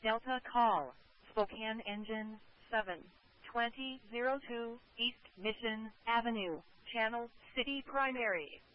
Delta call, Spokane engine 72002 East Mission Avenue, Channel City Primary.